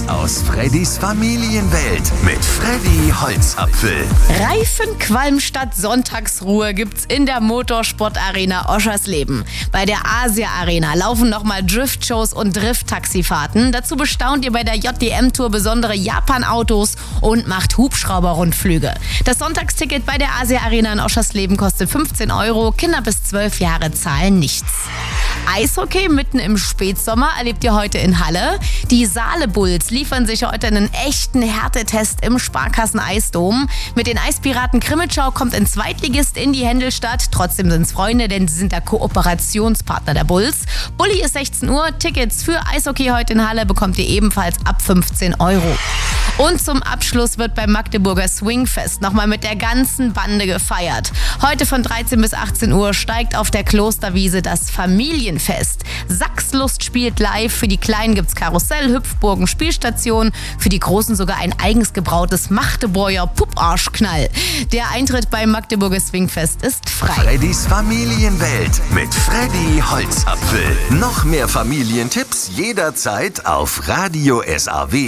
aus Freddys Familienwelt mit Freddy Holzapfel. Reifenqualm statt Sonntagsruhe gibt's in der Motorsportarena Oschersleben. Bei der Asia Arena laufen nochmal Driftshows und Drift-Taxifahrten. Dazu bestaunt ihr bei der JDM-Tour besondere Japan-Autos und macht Hubschrauber-Rundflüge. Das Sonntagsticket bei der Asia Arena in Oschersleben kostet 15 €. Kinder bis 12 Jahre zahlen nichts. Eishockey mitten im Spätsommer erlebt ihr heute in Halle. Die Saale Bulls liefern sich heute einen echten Härtetest im Sparkassen-Eisdom. Mit den Eispiraten Krimitschau kommt ein Zweitligist in die Händelstadt. Trotzdem sind's Freunde, denn sie sind der Kooperationspartner der Bulls. Bulli ist 16 Uhr. Tickets für Eishockey heute in Halle bekommt ihr ebenfalls ab 15 €. Und zum Abschluss wird beim Magdeburger Swingfest nochmal mit der ganzen Bande gefeiert. Heute von 13 bis 18 Uhr steigt auf der Klosterwiese das Familienfest. Sachslust spielt live, für die Kleinen gibt's Karussell, Hüpfburgen, Spielstationen, für die Großen sogar ein eigens gebrautes Magdeburger Pupparschknall. Der Eintritt beim Magdeburger Swingfest ist frei. Freddys Familienwelt mit Freddy Holzapfel. Noch mehr Familientipps jederzeit auf Radio SAW.